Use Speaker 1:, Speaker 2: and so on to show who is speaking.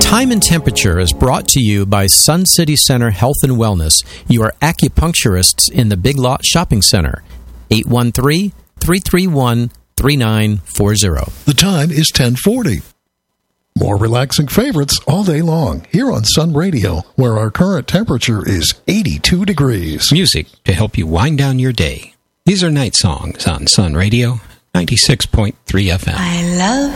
Speaker 1: Time and Temperature is brought to you by Sun City Center Health and Wellness, your acupuncturists in the Big Lot Shopping Center. 813-331-3940.
Speaker 2: The time is 10:40. More relaxing favorites all day long here on Sun Radio, where our current temperature is 82 degrees.
Speaker 3: Music to help you wind down your day. These are night songs on Sun Radio, 96.3 FM.
Speaker 4: I love